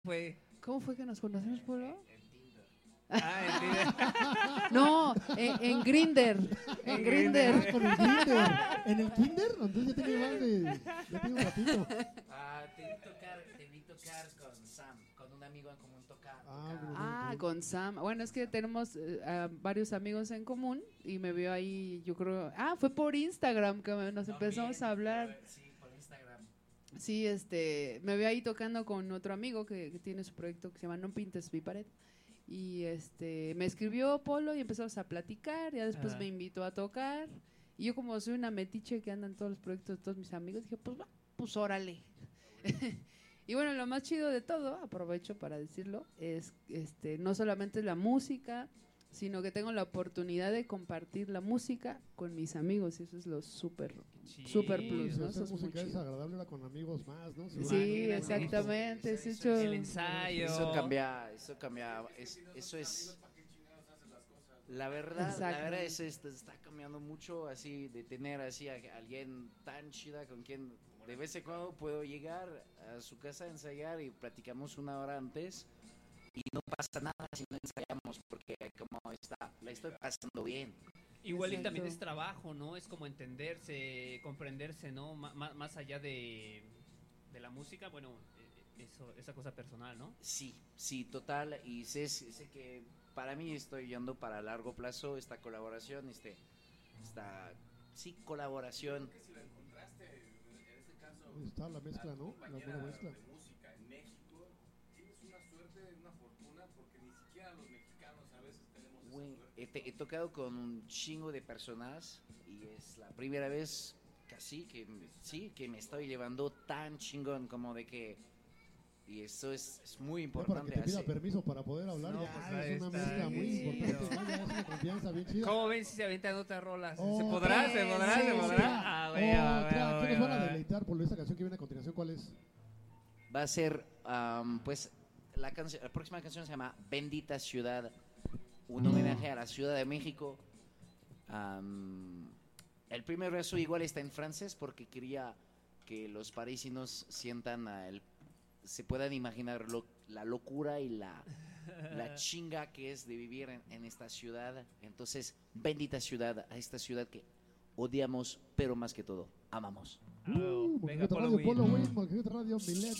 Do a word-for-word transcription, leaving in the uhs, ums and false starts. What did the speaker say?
fue? ¿Cómo fue que nos conocimos, Polo? Ah, en Tinder. No, en, en Grindr. En Grindr. Ah, con el Kinder. ¿En el Kinder? Entonces ya tiene más de. Ya tiene un ratito. Ah, te vi tocar, te vi tocar con Sam, con un amigo en común toca. Ah, toca- bueno. Ah, con Sam. Bueno, es que tenemos eh, a varios amigos en común y me vio ahí, yo creo. Ah, fue por Instagram que nos También, empezamos a hablar. pero, Sí, por Instagram. Sí, este, me veo ahí tocando con otro amigo que, que tiene su proyecto que se llama No Pintes Mi Pared. Y este, me escribió Polo y empezamos a platicar. Ya después Ajá. me invitó a tocar. Y yo, como soy una metiche que anda en todos los proyectos de todos mis amigos, dije, pues va, pues órale. Y bueno, lo más chido de todo, aprovecho para decirlo, es este, no solamente la música, sino que tengo la oportunidad de compartir la música con mis amigos. Y eso es lo súper. Sí. Super plus, Si ¿no? hacer Eso es muy música es chido. agradable ahora con amigos más, ¿no? Sí, Imagínate, exactamente. eso- sí, eso hecho- es El ensayo. Eso cambia, eso cambia, es- eso es. La verdad, Exacto. la verdad es esto está cambiando mucho, así de tener así a alguien tan chida con quien de vez en cuando puedo llegar a su casa a ensayar y platicamos una hora antes y no pasa nada si no ensayamos porque como está, la estoy pasando bien. Igual y Exacto. también es trabajo, ¿no? Es como entenderse, comprenderse, ¿no? M- má- más allá de, de la música, bueno, eh, eso, esa cosa personal, ¿no? Sí, sí, total, y sé, sé que para mí estoy yendo para largo plazo esta colaboración, este, esta, sí, colaboración. Está la mezcla, ¿no? La buena mezcla. Güey, he, te- he tocado con un chingo de personas y es la primera vez casi que me- sí que me estoy llevando tan chingón como de que y eso es, es muy Ya para importante. que te pida hace- permiso para poder hablar, No, ya pues, es ahí una está mezcla muy bien. importante, ¿no? Ya es una confianza bien chida. ¿Cómo ven si se avientan otras rolas? ¿Se Otra, podrá? ¿Se podrá? ¿Se sí, podrá? sí. Ah, güey, ah, güey, Otra, güey, ¿qué nos van a güey. deleitar por esta canción que viene a continuación? ¿Cuál es? Va a ser am, pues la, canción, la próxima canción se llama Bendita Ciudad, un homenaje a la Ciudad de México. Am, el primer verso igual está en francés porque quería que los parisinos sientan a el, se puedan imaginar lo- la locura y la, la chinga que es de vivir en, en esta ciudad. Entonces, bendita ciudad, a esta ciudad que odiamos, pero más que todo, amamos. Ah, Uh, venga, Molcajete Polo Radio, Win. Polo Win, Molcajete Radio, Milet.